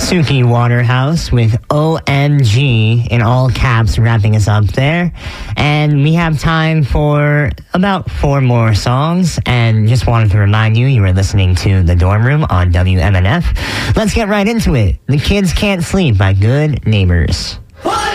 Suki Waterhouse with OMG in all caps wrapping us up there. And we have time for about 4 more songs. And just wanted to remind you were listening to The Dorm Room on WMNF. Let's get right into it. The Kids Can't Sleep by Good Neighbors.